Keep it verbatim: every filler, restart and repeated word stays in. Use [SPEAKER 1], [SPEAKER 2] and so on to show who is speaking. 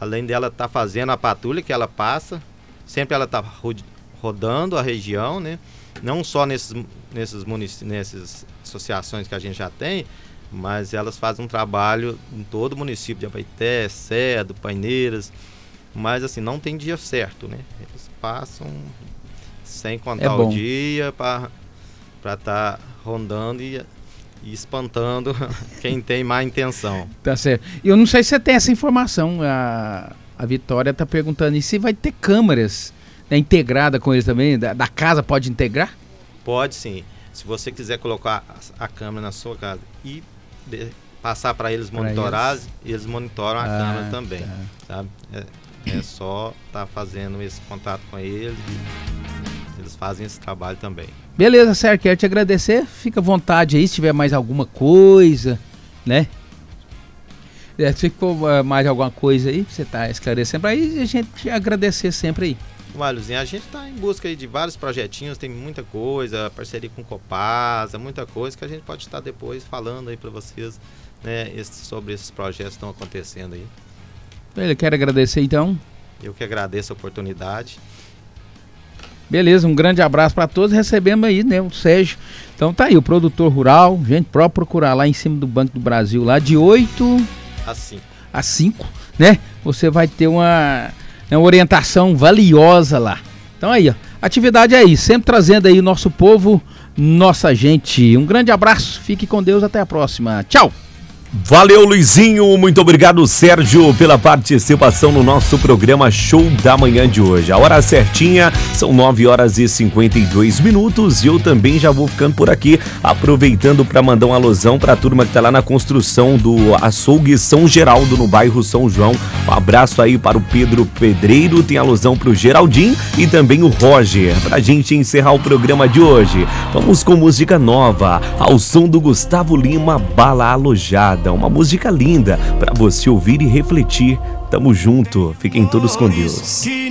[SPEAKER 1] além dela estar tá fazendo a patrulha que ela passa, sempre ela está rodando a região, né? Não só nesses, nesses municípios, nessas associações que a gente já tem, mas elas fazem um trabalho em todo o município de Abaeté, Cedo, Paineiras, mas assim, não tem dia certo, né? Eles passam sem contar
[SPEAKER 2] é
[SPEAKER 1] o dia para estar tá rondando e, e espantando quem tem má intenção.
[SPEAKER 2] Tá certo. Eu não sei se você tem essa informação, a, a Vitória está perguntando, e se vai ter câmeras, né, integrada com eles também, da, da casa pode integrar?
[SPEAKER 1] Pode sim. Se você quiser colocar a, a câmera na sua casa e de, passar para eles monitorar, eles. eles monitoram a ah, câmera também. Tá. Sabe? É, é só estar tá fazendo esse contato com eles e eles fazem esse trabalho também.
[SPEAKER 2] Beleza, Sérgio, quero te agradecer. Fica à vontade aí se tiver mais alguma coisa, né? É, se ficou mais alguma coisa aí, você está esclarecendo, aí a gente agradecer sempre aí.
[SPEAKER 1] Luzinha, a gente está em busca aí de vários projetinhos, tem muita coisa, parceria com Copasa, muita coisa que a gente pode estar depois falando aí para vocês, né, esse, sobre esses projetos que estão acontecendo aí.
[SPEAKER 2] Eu quero agradecer então.
[SPEAKER 1] Eu que agradeço a oportunidade.
[SPEAKER 2] Beleza, um grande abraço para todos. Recebemos aí, né, o Sérgio. Então tá aí, o produtor rural, gente, pode procurar lá em cima do Banco do Brasil, lá de oito
[SPEAKER 1] às cinco.
[SPEAKER 2] Às cinco, né? Você vai ter uma, uma orientação valiosa lá. Então aí, ó, atividade é isso, sempre trazendo aí o nosso povo, nossa gente. Um grande abraço, fique com Deus, até a próxima. Tchau!
[SPEAKER 3] Valeu, Luizinho, muito obrigado, Sérgio, pela participação no nosso programa Show da Manhã de hoje. A hora certinha são nove horas e cinquenta e dois minutos e eu também já vou ficando por aqui, aproveitando para mandar um alusão para a turma que tá lá na construção do açougue São Geraldo, no bairro São João. Um abraço aí para o Pedro Pedreiro, tem alusão para o Geraldinho e também o Roger. Pra gente encerrar o programa de hoje, vamos com música nova, ao som do Gustavo Lima, Bala Alojada. Uma música linda para você ouvir e refletir. Tamo junto, fiquem todos com Deus.